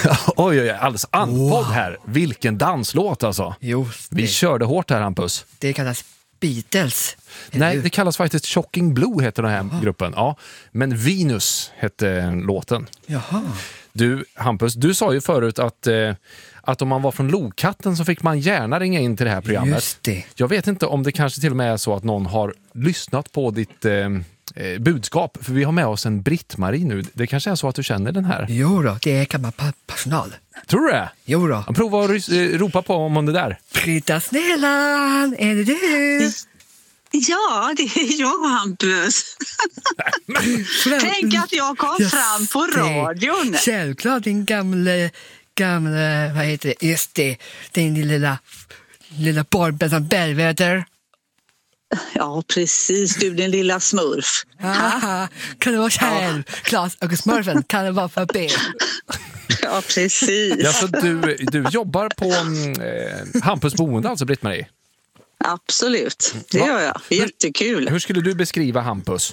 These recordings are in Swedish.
Oj, alldeles andpodd här. Vilken danslåt alltså. Vi körde hårt här, Hampus. Det kallas Beatles. Nej, det kallas faktiskt Shocking Blue heter den här gruppen. Ja, men Venus hette låten. Jaha. Du, Hampus, du sa ju förut att om man var från Lokatten så fick man gärna ringa in till det här programmet. Just det. Jag vet inte om det kanske till och med är så att någon har lyssnat på ditt budskap. För vi har med oss en Britt-Marie nu. Det kanske är så att du känner den här. Jo då, det är kammarpersonal. Tror du det? Jo då. Prova att ropa på om det där. Britta Snällan, är det du? Ja, det är jag, Hampus. Tänk att jag kom fram på radion. Självklart, din gamla, vad heter det? Just det, din lilla Barbara Bellwether. Ja, precis. Du, din lilla smurf. Kan det vara självklart? Och smurfen kan det vara för B. Ja, precis. Ja, så du jobbar på Hampus boende, alltså, Britt-Marie? Absolut, det gör jag. Jättekul. Hur skulle du beskriva Hampus?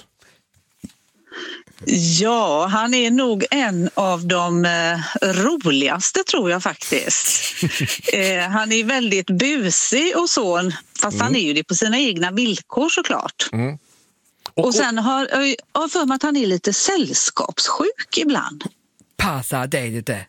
Ja, han är nog en av de roligaste, tror jag faktiskt. Han är väldigt busig och så, fast han är ju det på sina egna villkor såklart. Mm. Och sen har jag för mig att han är lite sällskapssjuk ibland. Passa dig lite.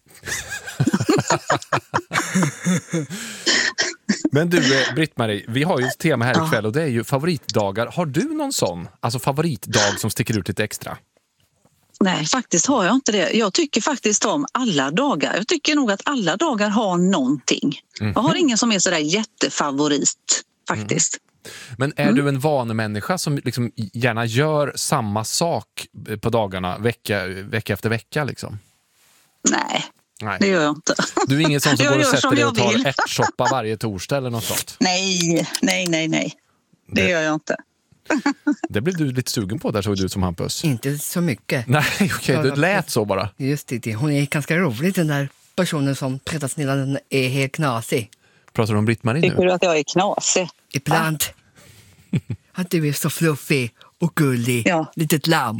Men du, Britt-Marie, vi har ju ett tema här ikväll och det är ju favoritdagar. Har du någon sån? Alltså favoritdag som sticker ut lite extra? Nej, faktiskt har jag inte det. Jag tycker faktiskt om alla dagar. Jag tycker nog att alla dagar har någonting. Mm-hmm. Jag har ingen som är sådär jättefavorit faktiskt. Men är du en vanemänniska som liksom gärna gör samma sak på dagarna vecka efter vecka liksom? Nej. Det gör jag inte. Du är ingen sån som går och sätter dig och tar ärtsoppa varje torsdag eller något sånt? Nej. Det gör jag inte. Det blev du lite sugen på där, såg du som Hampus. Inte så mycket. Nej, okej, det lät så bara. Just det, hon är ganska rolig, den där personen som Britta är helt knasig. Pratar du om Britt-Marie nu? Tycker du att jag är knasig? Ibland. Att du är så fluffig och gullig. Ja. Litet lamm.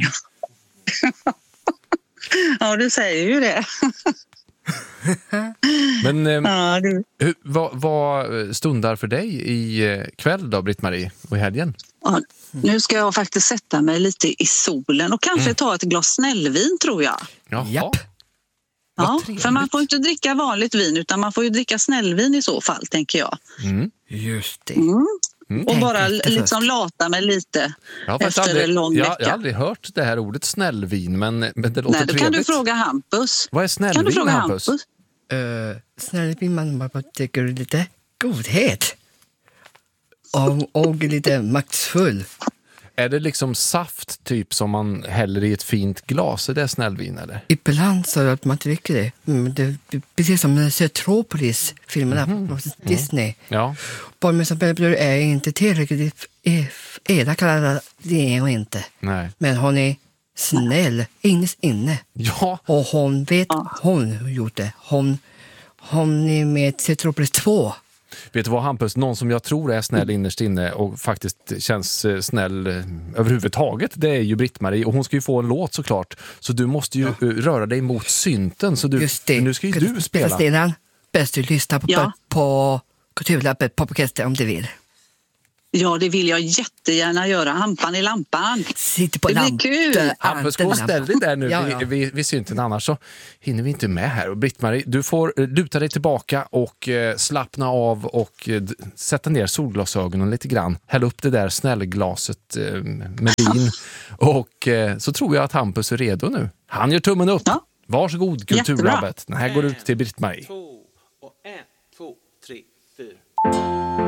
Ja, du säger ju det. Men vad stundar för dig i kväll då, Britt-Marie, och i helgen? Ja, nu ska jag faktiskt sätta mig lite i solen och kanske ta ett glas snällvin, tror jag. Japp. Ja, för man får inte dricka vanligt vin utan man får ju dricka snällvin i så fall, tänker jag. Just det. Och bara liksom lata mig lite efter en lång vecka. Jag har aldrig hört det här ordet snällvin, men det låter trevligt. Då kan du fråga Hampus. Vad är snällvin, Hampus? Snällvin, man bara tycker lite godhet. Och lite maktsfull. Är det liksom saft typ som man häller i ett fint glas? Är det snällvin eller? Ibland så att man dricker det. Det är precis som Zootropolis-filmerna på Disney. Ja. Barnmästarbror är inte tillräckligt elak, det är hon inte. Nej. Men hon är snäll inne. Ja. Och hon vet hon gjort det. Hon är med Zootropolis 2. Vet du vad, Hampus? Någon som jag tror är snäll innerst inne och faktiskt känns snäll överhuvudtaget, det är ju Britt-Marie. Och hon ska ju få en låt såklart. Så du måste ju röra dig mot synten. Så just det. Nu ska ju du spela. Stenan, bäst du lyssnar på Kulturlabbet på podcasten om du vill. Ja, det vill jag jättegärna göra. Hampan i lampan. Sitter på lampan. Det blir kul. Hampus, gå och ställ dig där nu vid synten, annars så hinner vi inte med här. Och Britt-Marie, du får luta dig tillbaka och slappna av och sätta ner solglasögonen lite grann. Häll upp det där snällglaset med vin. Och så tror jag att Hampus är redo nu. Han gör tummen upp. Ja. Varsågod, Kulturlabbet. Den här går ut till Britt-Marie. 1, 2, 3, 4.